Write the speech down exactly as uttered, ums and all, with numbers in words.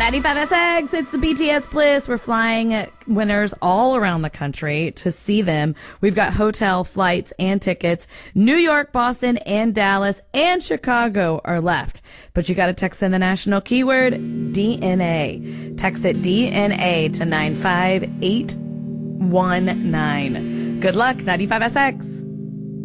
ninety-five S X, it's the B T S Bliss. We're flying winners all around the country to see them. We've got hotel, flights, and tickets. New York, Boston, and Dallas, and Chicago are left. But you got to text in the national keyword D N A. Text it D N A to nine five eight one nine. Good luck, ninety-five S X.